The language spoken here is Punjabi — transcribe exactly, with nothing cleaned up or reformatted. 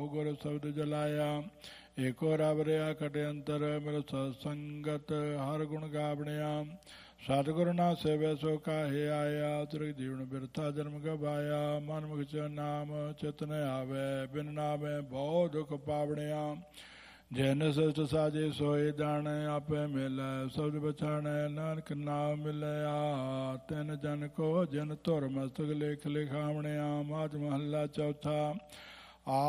ਗੁਰ ਸ਼ਬਦ ਜਲਾਇਆ। ਏਕੋ ਰਬ ਰਿਆ ਖਟੇ ਅੰਤਰ ਮਿਲ ਸਤ ਸੰਗਤ ਹਰ ਗੁਣ ਗਾਵਣਿਆ। ਸਤਿਗੁਰ ਨਾ ਸੇਵੈ ਸੋ ਕਾਹੇ ਆਇਆ। ਤ੍ਰਿਗ ਜੀਵਨ ਬਿਰਥਾ ਜਨਮ ਗਵਾਇਆ। ਮਨ ਮੁਖ ਚ ਨਾਮ ਚਿਤ ਨ ਆਵੈ। ਬਿਨ ਨਾਮੈ ਬਹੁ ਦੁਖ ਪਾਵਣਿਆ। ਜਿਨ ਸਚ ਸਾਜੇ ਸੋਏ ਜਾਣੈ ਆਪੇ ਮਿਲੈ। ਸ਼ਬਦ ਬਚਾਣੈ ਨਾਨਕ ਨਾਮ ਮਿਲਿਆ। ਤਿਨ ਜਨ ਕੋ ਜਿਨ ਧੁਰ ਮਸਤਕ ਲੇਖ ਲਿਖਾਵਣਿਆ। ਮਾਝ ਮਹੱਲਾ ਚੌਥਾ।